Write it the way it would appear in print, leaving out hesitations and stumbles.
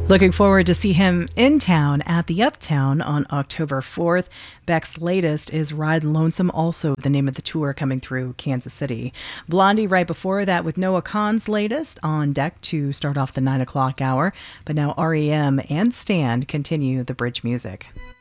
Looking forward to see him in town at the Uptown on October 4th. Beck's latest is Ride Lonesome, also the name of the tour coming through Kansas City. Blondie right before that with Noah Kahan's latest on deck to start off the 9 o'clock hour. But now REM and Stand continue the bridge music.